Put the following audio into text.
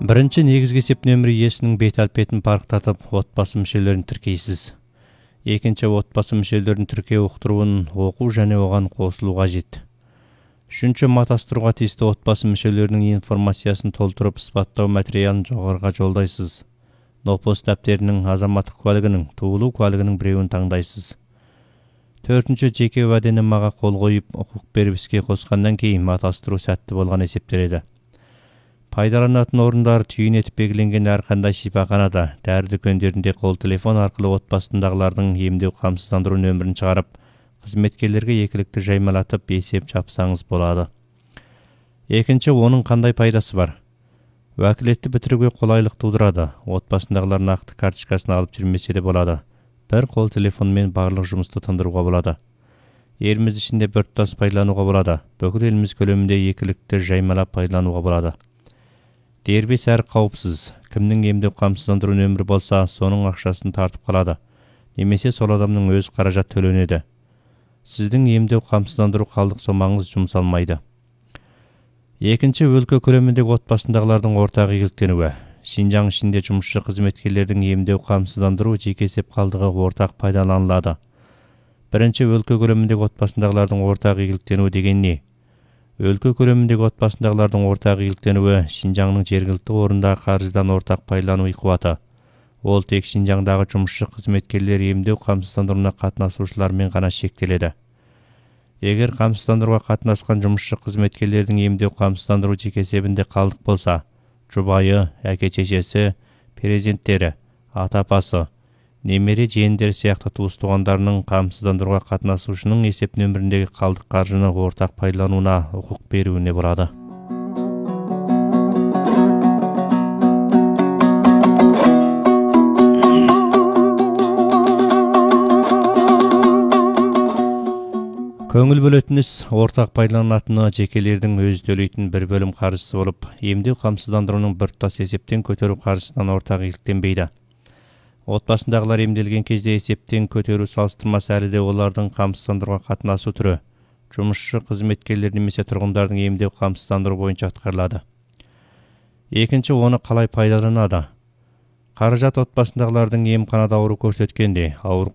Бірінші негізгі есеп нөмірі иесінің бет-әлпетін парықтатып, отбасы мүшелерін тіркейсіз. Екінші, отбасы мүшелерін тіркеу ұқтыруын оқу және оған қосылу қажет. Үшінші, матастыруға тиісті отбасы мүшелерінің информациясын толтырып, ісбаттау материалын жоғарыға жолдайсыз. Нопос дәптерінің, азаматтық куәлігінің, туылу куәлігінің біреуін таңдайсыз. Төртінші, жеке уәденамаға қол қойып, құқық беріп іске қосқаннан кейін матастыру сәтті болған есептеледі. Пайдаланатын орындар түйін етіп белгіленген әрқандай шипаханада, дәрі дүкендерінде қол телефон арқылы отбасындағылардың емдеу қамсыздандыру нөмірін шығарып, қызметкерлерге екілікті жаймалатып есеп жапсаңыз болады. Екінші, оның қандай пайдасы бар? Уәкілетті бітіруге қолайлық тудырады. Отбасындағылар нақты карточкасын алып жүрмесе де болады. Бір қол телефонмен барлық жұмысты тындыруға болады. Еліміз ішінде біртұтас пайдалануға болады. Бүкіл еліміз көлемінде екілікті жаймалап пайдалануға болады. Дербес әрі қауіпсіз. Кімнің емдеу қамсыздандыру нөмірі болса, соның ақшасын тартып қалады. Немесе сол адамның өз қаражат төленеді. Сіздің емдеу қамсыздандыру қалдық сомаңыз жұмсалмайды. Екінші, өлкө көлеміндегі отбасындағылардың ортақ игіліктенуі. Шинжаң ішінде жұмысшы қызметкерлердің емдеу қамсыздандыру жеке есеп қалдығы ортақ пайдаланылады. Бірінші, өлкө көлеміндегі отбасындағылардың ортақ игіліктенуі деген не? Өлкө көлеміндегі отбасындағылардың ортақ игіліктенуі Шинжаңның жергілікті орында қаржыдан ортақ пайдалану қуаты. Ол тек Шинжаңдағы жұмысшы қызметкерлер емдеу қамсыздандыруына қатынасушылармен ғана шектеледі. Егер қамсыздандыруға қатынасқан жұмысшы қызметкерлердің емдеу қамсыздандыру жеке есебінде қалдық болса, жұбайы, әке-шешесі, перзенттері, ата-апасы, немере жиендері сияқты туыс-туғандарының қамсыздандыруға қатынасушының есеп нөміріндегі қалдық қаржыны ортақ пайдалануына құқық беруіне болады. Көңіл бөлетін іс ортақ пайдаланатыны жекелердің өз төлейтін бір бөлім қаржысы болып, емдеу қамсыздандыруының біртұтас есептен көтеру қаржысынан ортақ игіліктенбейді. Отбасындағылар емделген кезде есептен көтеру салыстырмасы әлі де олардың қамсыздандыруға қатынасу түрі, жұмысшы қызметкерлер немесе тұрғындардың емдеу қамсыздандыру бойынша атқарылады. Екінші, оны қалай пайдаланады? Қаражат отбасындағылардың емханада ауру көрсеткенде, ауыр